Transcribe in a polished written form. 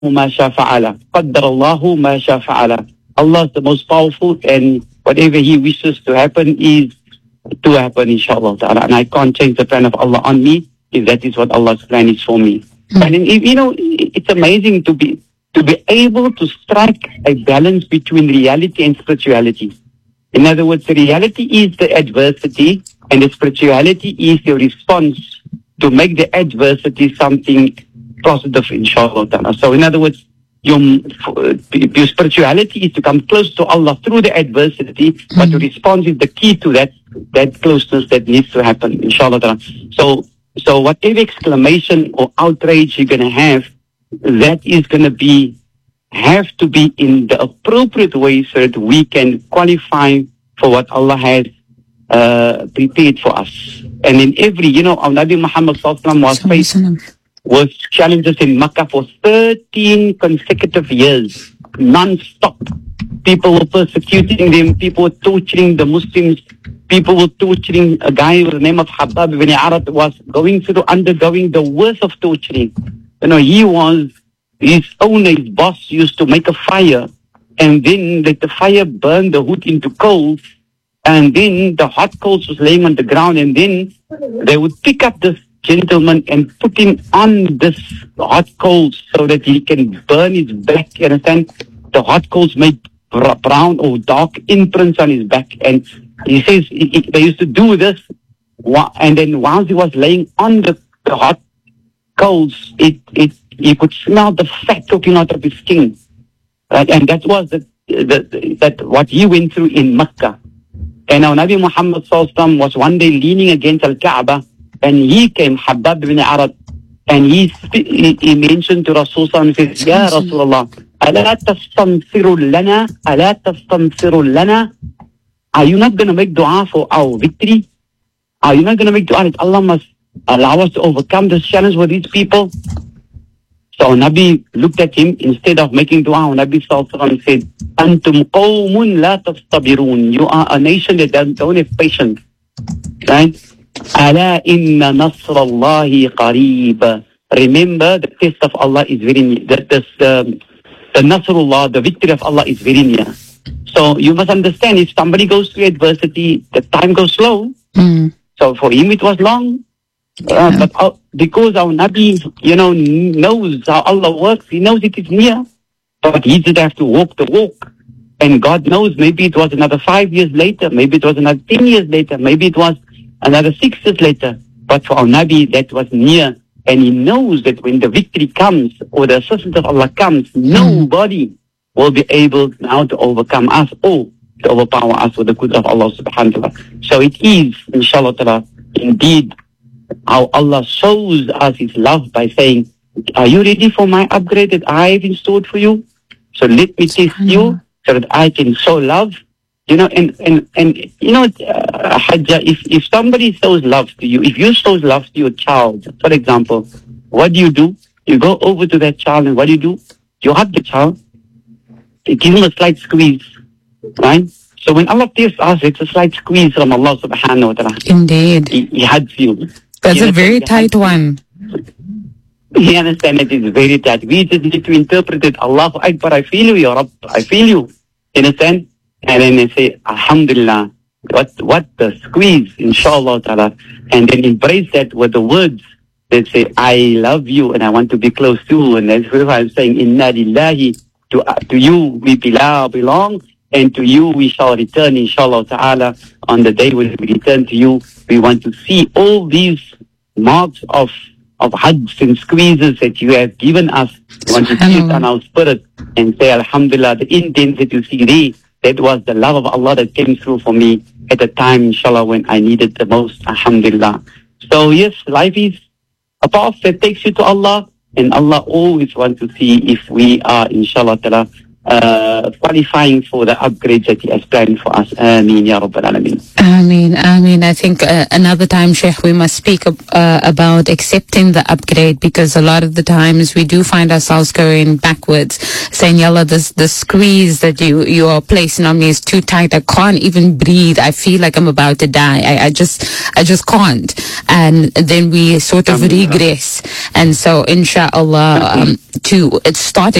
ما شاء فعل. قدر الله ما شاء فعل. Allah is the most powerful, and whatever He wishes to happen is to happen, inshallah ta'ala. And I can't change the plan of Allah on me if that is what Allah's plan is for me. And it's amazing to be able to strike a balance between reality and spirituality. In other words, the reality is the adversity, and the spirituality is your response to make the adversity something positive, inshallah ta'ala. So in other words, your spirituality is to come close to Allah through the adversity, but your response is the key to that closeness that needs to happen, inshallah ta'ala. So whatever exclamation or outrage you're going to have, that is going to have to be in the appropriate way so that we can qualify for what Allah has prepared for us. And in every, our Nabi Muhammad sallallahu alaihi wasallam was challenges in Makkah for 13 consecutive years, non-stop. People were persecuting them, people were torturing the Muslims, people were torturing a guy with the name of Habab ibn Arat was undergoing the worst of torturing. His owner, his boss used to make a fire and then let the fire burn the wood into coals, and then the hot coals was laying on the ground, and then they would pick up this gentleman and put him on this hot coals so that he can burn his back. You understand? The hot coals made brown or dark imprints on his back, and he says they used to do this, and then while he was laying on the hot coals, you could smell the fat talking out of his skin, right? And that was that what he went through in Makkah. And our Nabi Muhammad sallallahu alaihi wasallam was one day leaning against Al-Kaaba, and he came, Habab ibn Arad, and he mentioned to Rasulullah and says, Ya Rasulullah, أَلَا تَسْتَنْصِرُ لَنَا أَلَا تَسْتَنْصِرُ لَنَا. Are you not going to make dua for our victory? Are you not going to make dua that Allah must allow us to overcome this challenge with these people? So Nabi looked at him. Instead of making dua, Nabi sallallahu alaihi wasallam said, Antum qawmun la tastabirun. You are a nation that don't have patience. Right? Ala inna nasrallahi qareeb. Remember, the test of Allah is very near. The Nasrullah, the victory of Allah is very near. So you must understand, if somebody goes through adversity, the time goes slow. So for him it was long. But because our Nabi, knows how Allah works, he knows it is near. But he did have to walk the walk. And God knows, maybe it was another 5 years later, maybe it was another 10 years later, maybe it was another 6 years later. But for our Nabi, that was near. And he knows that when the victory comes or the assistance of Allah comes, nobody will be able now to overcome us or to overpower us with the good of Allah subhanahu wa ta'ala. So it is, inshallah ta'ala, indeed how Allah shows us His love by saying, are you ready for my upgrade that I have in store for you? So let me test you so that I can show love. Hajjah, if somebody shows love to you, if you show love to your child, for example, what do? You go over to that child and what do? You hug the child, you give him a slight squeeze, right? So when Allah tests us, it's a slight squeeze from Allah subhanahu wa ta'ala. Indeed. He hugs you. That's a very tight one. You understand? It is very tight. We just need to interpret it. Allahu Akbar, I feel you, Ya Rabb. I feel you. You understand? And then they say, Alhamdulillah, what the squeeze, inshallah ta'ala. And then embrace that with the words that say, I love you and I want to be close to you. And that's why I'm saying, Inna lillahi, to you we belong, and to you we shall return, inshallah ta'ala. On the day when we return to you, we want to see all these marks of hugs and squeezes that you have given us. We want to see it on our spirit and say, Alhamdulillah, the intent that you see there, that was the love of Allah that came through for me at the time, inshallah, when I needed the most, alhamdulillah. So yes, life is a path that takes you to Allah, and Allah always wants to see if we are, inshallah ta'ala, qualifying for the upgrades that He has planned for us. Ameen, Ya Rabbal Alameen. Ameen, Ameen. I think another time, Sheikh, we must speak about accepting the upgrade, because a lot of the times we do find ourselves going backwards, saying, Yallah, the squeeze that you are placing on me is too tight. I can't even breathe. I feel like I'm about to die. I just can't. And then we sort of regress. And so, inshallah, it started